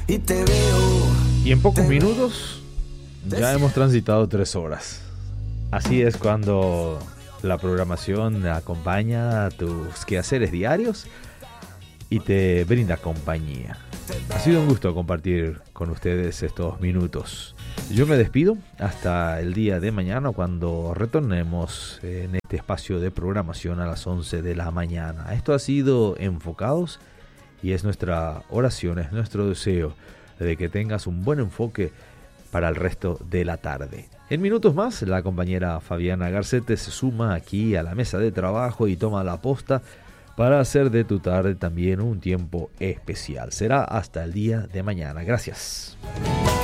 Y en pocos minutos ya hemos transitado 3 horas. Así es cuando la programación acompaña a tus quehaceres diarios y te brinda compañía. Ha sido un gusto compartir con ustedes estos minutos. Yo me despido hasta el día de mañana cuando retornemos en este espacio de programación a las 11 de la mañana. Esto ha sido Enfocados y es nuestra oración, es nuestro deseo de que tengas un buen enfoque para el resto de la tarde. En minutos más, la compañera Fabiana Garcete se suma aquí a la mesa de trabajo y toma la posta para hacer de tu tarde también un tiempo especial. Será hasta el día de mañana. Gracias.